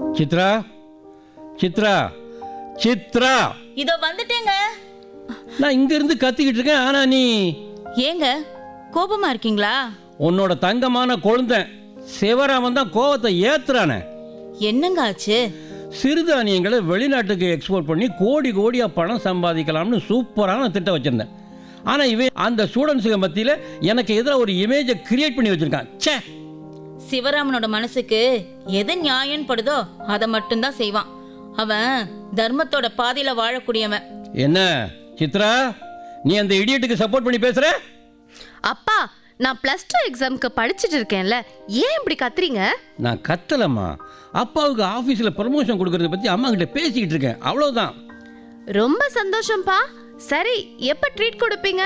சித்ரா, சித்ரா, சித்ரா, இதோ வந்துட்டேங்க. நான் இங்க இருந்து கத்திக்கிட்டு இருக்கேன். ஆனா நீ ஏங்க கோபமா இருக்கீங்களா? உன்னோட தங்கமான கொழுந்தன் சிவராமன் தான் கோவத்தை ஏத்துறானே. என்னங்க ஆச்சு? சிறுதானியங்களை வெளிநாட்டுக்கு எக்ஸ்போர்ட் பண்ணி கோடி கோடியா பணம் சம்பாதிக்கலாம்னு சூப்பரான திட்டம் வச்சிருந்தேன். ஆனா இவன் அந்த ஸ்டூடெண்ட்ஸுக்கு மத்தியில் எனக்கு எதிராக ஒரு இமேஜை கிரியேட் பண்ணி வச்சிருக்கான். ச்சே! சிவராமனோட மனசுக்கு எது நியாயம் படுதோ அதை மட்டும்தான் செய்வான். அவன் தர்மத்தோட பாதையில வாழக்கூடியவன். என்ன சித்ரா, நீ அந்த இடியட்டுக்கு சப்போர்ட் பண்ணி பேசுற? அப்பா, நான் +2 எக்ஸாம்க்கு படிச்சுட்டு இருக்கேன்ல, ஏன் இப்படி கத்துறீங்க? நான் கத்தலம்மா, அப்பாவுக்கு ஆஃபீஸில் ப்ரமோஷன் கொடுக்கறத பற்றி அம்மா கிட்ட பேசிக்கிட்டு இருக்கேன், அவ்வளோதான். ரொம்ப சந்தோஷம்ப்பா. சரி, எப்போ ட்ரீட் கொடுப்பீங்க?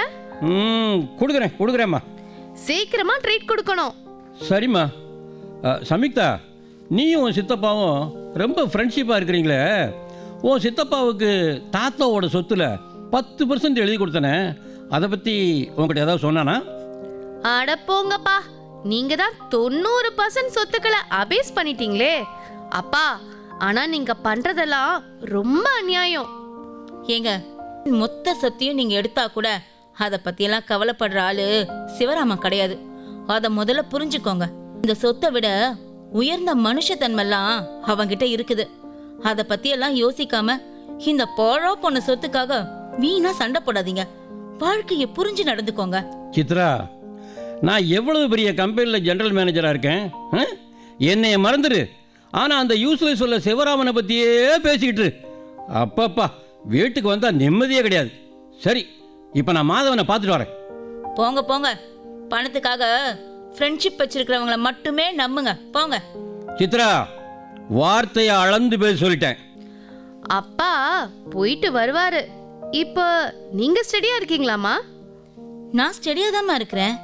கொடுக்குறேம்மா. சீக்கிரமா ட்ரீட் கொடுக்கணும். சரிம்மா. சமிக்தா, நீயும் உன் சித்தப்பாவும் ரொம்ப ஃப்ரெண்ட்ஷிப்பாக இருக்கிறீங்களே. உன் சித்தப்பாவுக்கு தாத்தாவோட சொத்துல 10% எழுதி கொடுத்தனே, அதை பற்றி உங்ககிட்ட ஏதாவது சொன்னானா? அட போங்கப்பா, நீங்க தான் 90% சொத்துக்களை அபேஸ் பண்ணிட்டீங்களே. அப்பா, ஆனா நீங்க பண்றதெல்லாம் ரொம்ப அநியாயம். ஏங்க, மொத்த சொத்தையும் நீங்க எடுத்தா கூட அதை பத்தியெல்லாம் கவலைப்படுற ஆளு சிவராமன் கிடையாது. அதை முதல்ல புரிஞ்சுக்கோங்க. இந்த சொத்தை விட உயர்ந்த மனுஷத்தன்மெல்லாம் அவங்கிட்ட இருக்குது. அதை பத்தியெல்லாம் யோசிக்காம இந்த போழோ பொண்ணு சொத்துக்காக வீணா சண்டை போடாதீங்க. வாழ்க்கையை புரிஞ்சு நடந்துக்கோங்க. சித்ரா, நான் எவ்வளவு பெரிய கம்பெனியில் ஜெனரல் மேனேஜராக இருக்கேன், என்னைய மறந்துடு. ஆனால் அந்த யூஸ்லெஸ் சொல்ல சிவராமனை பற்றியே பேசிக்கிட்டு அப்பப்பா வீட்டுக்கு வந்தால் நிம்மதியே கிடையாது. சரி, இப்போ நான் மாதவனை பார்த்துட்டு வரேன். போங்க போங்க, பணத்துக்காக ஃப்ரெண்ட்ஷிப் வச்சிருக்கிறவங்கள மட்டுமே நம்புங்க. போங்க. சித்ரா, வார்த்தையை அளந்து பேச சொல்லிட்டேன். அப்பா போயிட்டு வருவாரு. இப்போ நீங்க ஸ்டடியா இருக்கீங்களாமா? நான் ஸ்டெடியா தாம்மா இருக்கிறேன்.